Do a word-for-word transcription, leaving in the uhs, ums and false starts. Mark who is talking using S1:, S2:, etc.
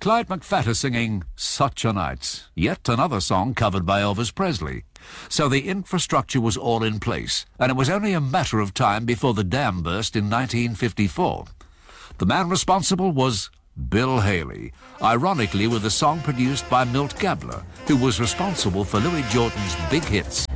S1: Clyde McPhatter singing Such a Night, yet another song covered by Elvis Presley. So the infrastructure was all in place, and it was only a matter of time before the dam burst in nineteen fifty-four. The man responsible was Bill Haley, ironically with a song produced by Milt Gabler, who was responsible for Louis Jordan's big hits.